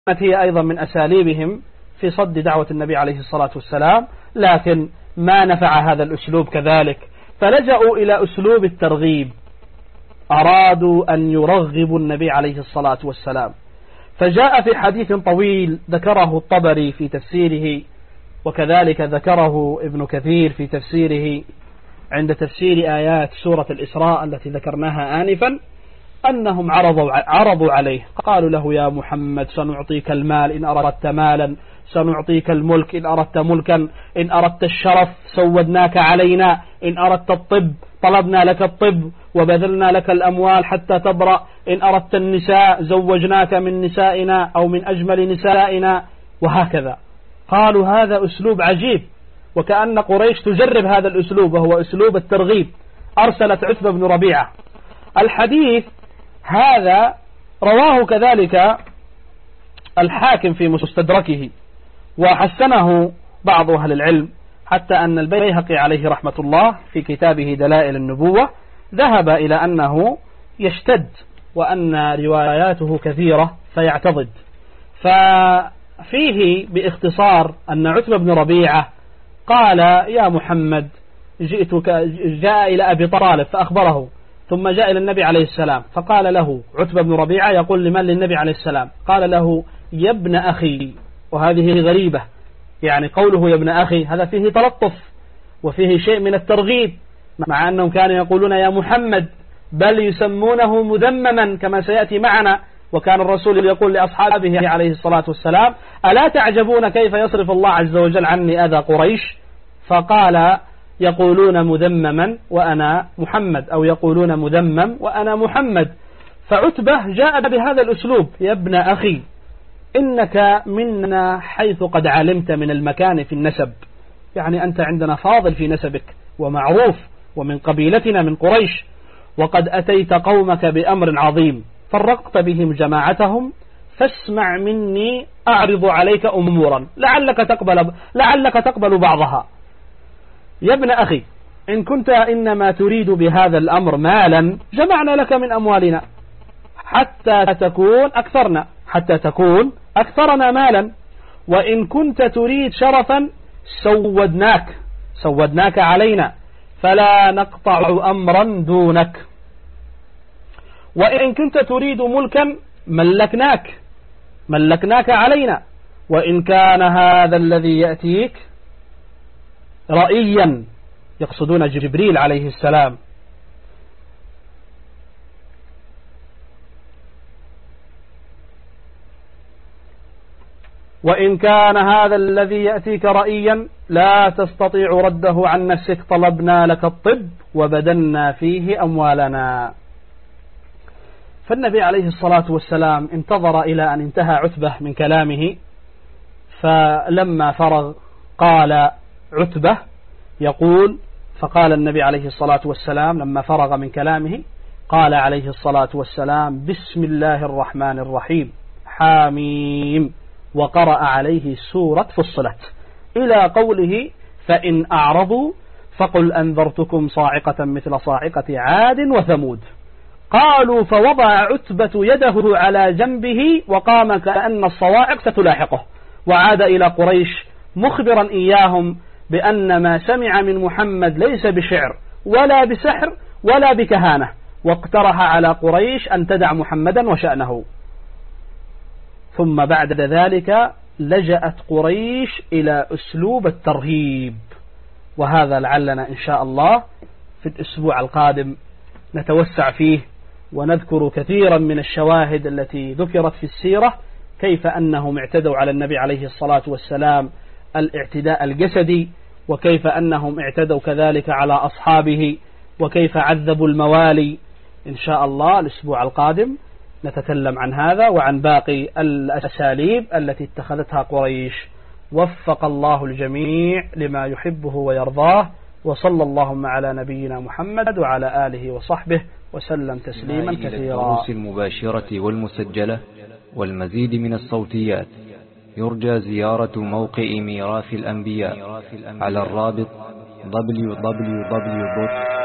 هي أيضا من أساليبهم في صد دعوة النبي عليه الصلاة والسلام، لكن ما نفع هذا الأسلوب كذلك، فلجأوا إلى أسلوب الترغيب، أرادوا أن يرغبوا النبي عليه الصلاة والسلام. فجاء في حديث طويل ذكره الطبري في تفسيره، وكذلك ذكره ابن كثير في تفسيره عند تفسير آيات سورة الإسراء التي ذكرناها آنفا، أنهم عرضوا عليه، قالوا له: يا محمد سنعطيك المال إن أردت مالا، سنعطيك الملك إن أردت ملكا، إن أردت الشرف سودناك علينا، إن أردت الطب طلبنا لك الطب وبذلنا لك الأموال حتى تبرأ، إن أردت النساء زوجناك من نسائنا أو من أجمل نسائنا، وهكذا. قالوا هذا أسلوب عجيب، وكأن قريش تجرب هذا الأسلوب وهو أسلوب الترغيب. أرسلت عتبة بن ربيعة. الحديث هذا رواه كذلك الحاكم في مستدركه، وحسنه بعض أهل العلم، حتى أن البيهقي عليه رحمة الله في كتابه دلائل النبوة ذهب إلى أنه يشتد، وأن رواياته كثيرة فيعتضد. ففيه باختصار أن عتبة بن ربيعة قال: يا محمد جاء إلى أبي طالب فأخبره، ثم جاء إلى النبي عليه السلام فقال له عتبة بن ربيعة، يقول لمن؟ للنبي عليه السلام، قال له: يا ابن أخي. وهذه غريبة، يعني قوله يا ابن أخي هذا فيه تلطف وفيه شيء من الترغيب، مع أنهم كانوا يقولون يا محمد، بل يسمونه مذمما كما سيأتي معنا. وكان الرسول يقول لأصحابه عليه الصلاة والسلام: ألا تعجبون كيف يصرف الله عز وجل عني أذى قريش؟ فقال: يقولون مذمما وأنا محمد، أو يقولون مذمم وأنا محمد. فعتبة جاء بهذا الأسلوب: يا ابن أخي، إنك منا حيث قد علمت من المكان في النسب، يعني أنت عندنا فاضل في نسبك ومعروف، ومن قبيلتنا من قريش، وقد أتيت قومك بأمر عظيم، فرقت بهم جماعتهم، فاسمع مني أعرض عليك أمورا لعلك تقبل بعضها. يا ابن أخي، إن كنت إنما تريد بهذا الأمر مالا، جمعنا لك من أموالنا حتى تكون أكثرنا مالا، وإن كنت تريد شرفا سودناك علينا، فلا نقطع أمرا دونك، وإن كنت تريد ملكا ملكناك علينا، وإن كان هذا الذي يأتيك رأيا، يقصدون جبريل عليه السلام، وإن كان هذا الذي يأتيك رأيا لا تستطيع رده عن نفسك، طلبنا لك الطب وبدلنا فيه أموالنا. فالنبي عليه الصلاة والسلام انتظر إلى أن انتهى عتبة من كلامه، فلما فرغ قال عتبة يقول: فقال النبي عليه الصلاة والسلام لما فرغ من كلامه قال عليه الصلاة والسلام: بسم الله الرحمن الرحيم، حاميم، وقرأ عليه سورة فصلت إلى قوله: فإن أعرضوا فقل أنذرتكم صاعقة مثل صاعقة عاد وثمود. قالوا: فوضع عتبة يده على جنبه وقام كأن الصواعق ستلاحقه، وعاد إلى قريش مخبرا إياهم بأن ما سمع من محمد ليس بشعر ولا بسحر ولا بكهانة، واقترح على قريش أن تدع محمدا وشأنه. ثم بعد ذلك لجأت قريش إلى أسلوب الترهيب، وهذا لعلنا إن شاء الله في الأسبوع القادم نتوسع فيه، ونذكر كثيرا من الشواهد التي ذكرت في السيرة، كيف أنهم اعتدوا على النبي عليه الصلاة والسلام الاعتداء الجسدي، وكيف أنهم اعتدوا كذلك على أصحابه، وكيف عذبوا الموالي. إن شاء الله الأسبوع القادم نتكلم عن هذا وعن باقي الأساليب التي اتخذتها قريش. وفق الله الجميع لما يحبه ويرضاه، وصلى اللهم على نبينا محمد وعلى آله وصحبه وسلم تسليما كثيرا. الدروس المباشرة والمسجلة والمزيد من الصوتيات يرجى زيارة موقع ميراث الأنبياء على الرابط www